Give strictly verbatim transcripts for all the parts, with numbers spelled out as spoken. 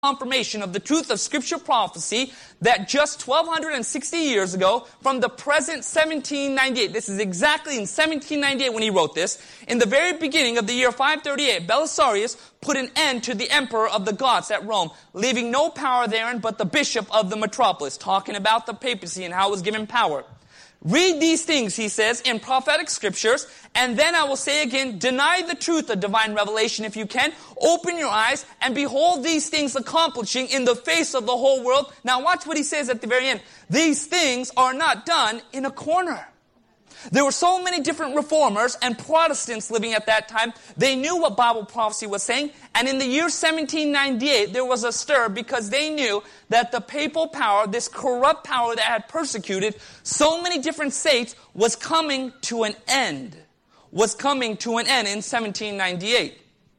confirmation of the truth of Scripture prophecy that just twelve sixty years ago, from the present seventeen ninety-eight, this is exactly in seventeen ninety-eight when he wrote this, in the very beginning of the year five thirty-eight, Belisarius put an end to the emperor of the Goths at Rome, leaving no power therein but the bishop of the metropolis, talking about the papacy and how it was given power. Read these things, he says, in prophetic scriptures, and then I will say again, deny the truth of divine revelation if you can. Open your eyes and behold these things accomplishing in the face of the whole world. Now watch what he says at the very end. These things are not done in a corner. There were so many different reformers and Protestants living at that time. They knew what Bible prophecy was saying. And in the year seventeen ninety-eight, there was a stir because they knew that the papal power, this corrupt power that had persecuted so many different states, was coming to an end. Was coming to an end in seventeen ninety-eight.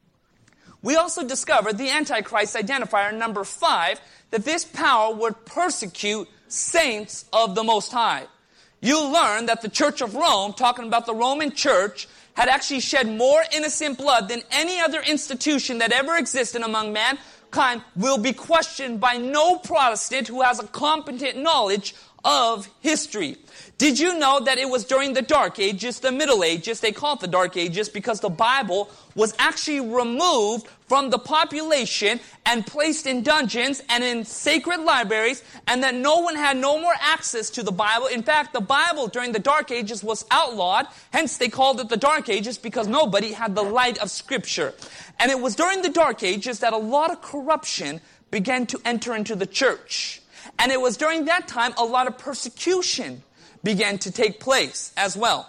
We also discovered the Antichrist identifier, number five, that this power would persecute saints of the Most High. You learn that the Church of Rome, talking about the Roman Church, had actually shed more innocent blood than any other institution that ever existed among mankind, will be questioned by no Protestant who has a competent knowledge of history. Did you know that it was during the Dark Ages, the Middle Ages, they call it the Dark Ages because the Bible was actually removed from the population and placed in dungeons and in sacred libraries, and that no one had no more access to the Bible. In fact, the Bible during the Dark Ages was outlawed, hence they called it the Dark Ages because nobody had the light of Scripture. And it was during the Dark Ages that a lot of corruption began to enter into the church. And it was during that time a lot of persecution began to take place as well.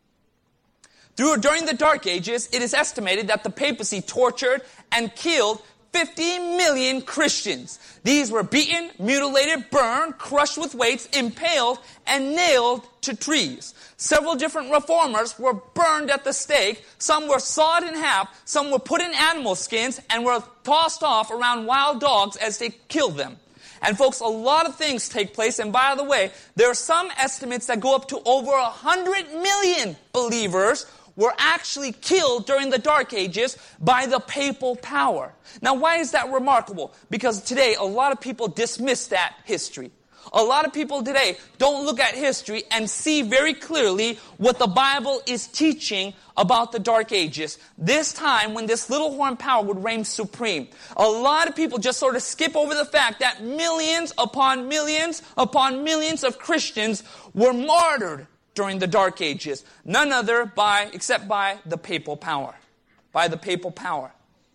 Through, during the Dark Ages, it is estimated that the papacy tortured and killed fifty million Christians. These were beaten, mutilated, burned, crushed with weights, impaled, and nailed to trees. Several different reformers were burned at the stake. Some were sawed in half. Some were put in animal skins and were tossed off around wild dogs as they killed them. And folks, a lot of things take place. And by the way, there are some estimates that go up to over a hundred million believers were actually killed during the Dark Ages by the papal power. Now, why is that remarkable? Because today, a lot of people dismiss that history. A lot of people today don't look at history and see very clearly what the Bible is teaching about the Dark Ages. This time when this little horn power would reign supreme. A lot of people just sort of skip over the fact that millions upon millions upon millions of Christians were martyred during the Dark Ages. None other by, except by the papal power. By the papal power.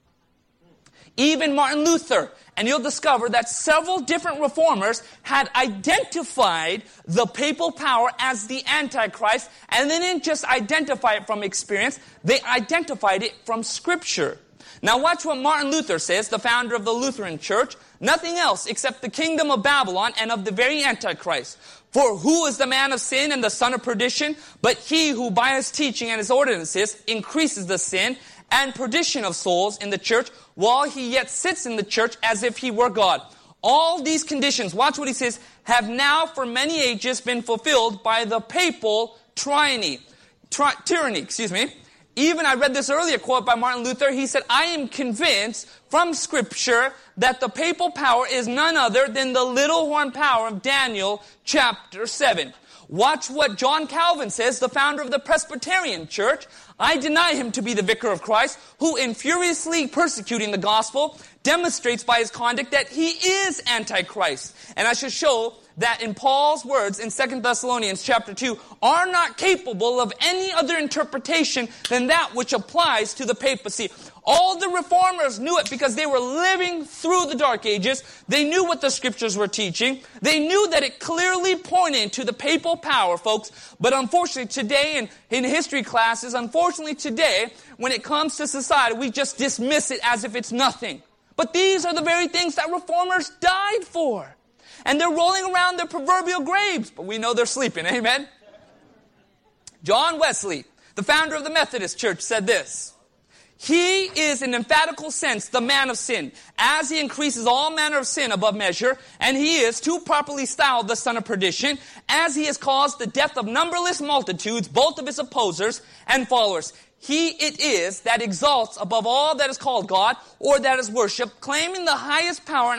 Even Martin Luther, and you'll discover that several different reformers had identified the papal power as the Antichrist, and they didn't just identify it from experience, they identified it from Scripture. Now watch what Martin Luther says, the founder of the Lutheran Church. Nothing else except the kingdom of Babylon and of the very Antichrist. For who is the man of sin and the son of perdition? But he who by his teaching and his ordinances increases the sin and perdition of souls in the church, while he yet sits in the church as if he were God. All these conditions, watch what he says, have now for many ages been fulfilled by the papal tyranny. Tri- tyranny, excuse me. Even I read this earlier quote by Martin Luther. He said, I am convinced from Scripture that the papal power is none other than the little horn power of Daniel chapter seven. Watch what John Calvin says, the founder of the Presbyterian Church. I deny him to be the vicar of Christ, who in furiously persecuting the gospel demonstrates by his conduct that he is Antichrist. And I should show that in Paul's words in Second Thessalonians chapter two are not capable of any other interpretation than that which applies to the papacy. All the reformers knew it because they were living through the Dark Ages. They knew what the Scriptures were teaching. They knew that it clearly pointed to the papal power, folks. But unfortunately today in, in history classes, unfortunately today, when it comes to society, we just dismiss it as if it's nothing. But these are the very things that reformers died for. And they're rolling around their proverbial graves, but we know they're sleeping, amen? John Wesley, the founder of the Methodist Church, said this. He is in emphatical sense the man of sin, as he increases all manner of sin above measure, and he is too properly styled the son of perdition, as he has caused the death of numberless multitudes, both of his opposers and followers. He it is that exalts above all that is called God or that is worshipped, claiming the highest power and